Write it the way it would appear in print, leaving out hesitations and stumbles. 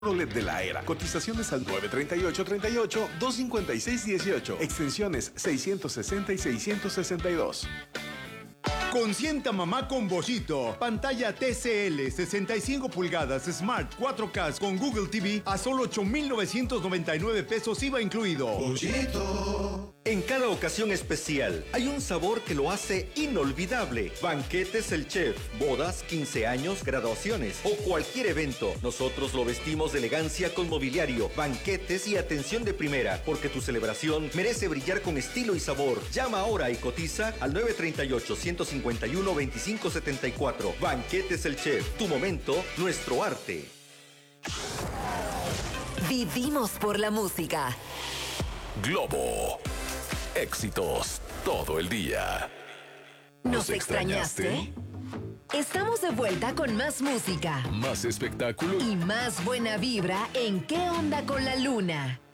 LED de la era. Cotizaciones al 938-38-256-18. Extensiones 660 y 662. Consienta mamá con Bollito. Pantalla TCL 65 pulgadas Smart 4K con Google TV a solo 8,999 pesos IVA incluido. Bollito. En cada ocasión especial hay un sabor que lo hace inolvidable. Banquetes El Chef, bodas, 15 años, graduaciones o cualquier evento. Nosotros lo vestimos de elegancia con mobiliario, banquetes y atención de primera, porque tu celebración merece brillar con estilo y sabor. Llama ahora y cotiza al 938-151-2574. Banquetes El Chef, tu momento, nuestro arte. Vivimos por la música. Globo. Éxitos todo el día. ¿Nos extrañaste? Estamos de vuelta con más música. Más espectáculo. Y más buena vibra en ¿Qué onda con la luna?